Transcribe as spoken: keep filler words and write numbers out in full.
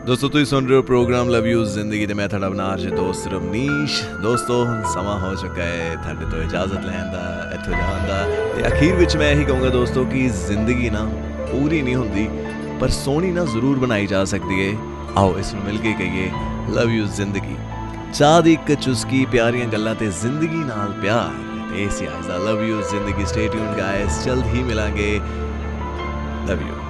दोस्तों तुम सुन रहे हो प्रोग्राम लव यू जिंदगी ते मैं थोड़ा बना रहे दोस्त रमनीश। दोस्तों समा हो चुका है थोड़े तो इजाज़त लैन दा इत्थों जान दा ते अखीर विच मैं यही कहूँगा दोस्तों कि जिंदगी ना पूरी नहीं होंदी पर सोहनी ना ज़रूर बनाई जा सकती है। आओ इसनूं मिल के कहिए लव यू जिंदगी। चाह दी इक चुस्की प्यारियां गल्लां ते जिंदगी नाल प्यार ते इस लव यू जिंदगी। स्टे ट्यून्ड गाइस, जल्द ही मिलांगे। Love you.